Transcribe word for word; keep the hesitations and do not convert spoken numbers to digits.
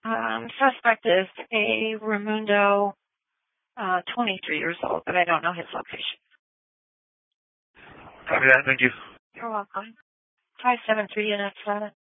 Um, suspect is a Raimundo, uh, twenty-three years old, but I don't know his location. Copy that. Thank you. You're welcome. five seven three, and that's